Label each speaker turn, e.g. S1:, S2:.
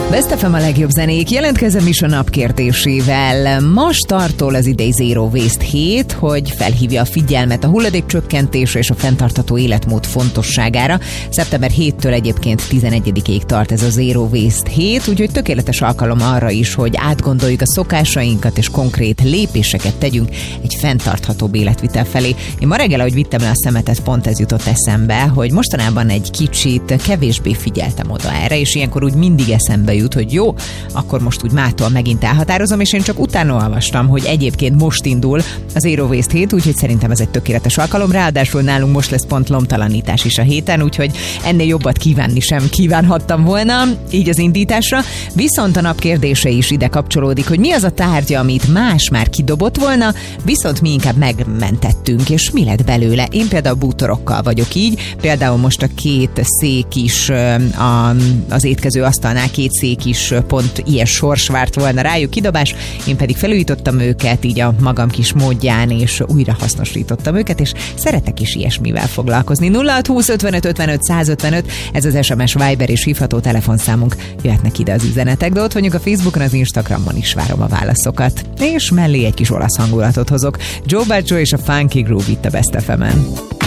S1: Best FM a legjobb zenék, jelentkezem is a napkérdésével. Ma startol az idei Zero Waste hét, hogy felhívja a figyelmet a hulladékcsökkentésre és a fenntartható életmód fontosságára. Szeptember 7-től egyébként 11-ig tart ez a Zero Waste hét, úgyhogy tökéletes alkalom arra is, hogy átgondoljuk a szokásainkat és konkrét lépéseket tegyünk egy fenntarthatóbb életvitel felé. Én ma reggel, ahogy vittem le a szemetet, pont ez jutott eszembe, hogy mostanában egy kicsit kevésbé figyeltem oda erre, és ilyenkor úgy mindig eszembe jut, hogy jó, akkor most úgy mától megint elhatározom, és én csak utána olvastam, hogy egyébként most indul az Zero Waste hét, úgyhogy szerintem ez egy tökéletes alkalom, ráadásul nálunk most lesz pont lomtalanítás is a héten, úgyhogy ennél jobbat kívánni sem kívánhattam volna, így az indításra. Viszont a nap kérdése is ide kapcsolódik, hogy mi az a tárgya, amit más már kidobott volna, viszont mi inkább megmentettünk, és mi lett belőle. Én például bútorokkal vagyok így, például most a két szék is az étkező asztalnál két szék is pont ilyen sors várt volna rájuk kidobás, én pedig felújítottam őket így a magam kis módján, és újra hasznosítottam őket, és szeretek is ilyesmivel foglalkozni. 0620 55 55 155, ez az SMS, Viber és hívható telefonszámunk. Jöhetnek ide az üzenetek, de ott vagyunk a Facebookon, az Instagramon is várom a válaszokat. És mellé egy kis olasz hangulatot hozok. Joe Baccio és a Funky Groove itt a Best FM-en.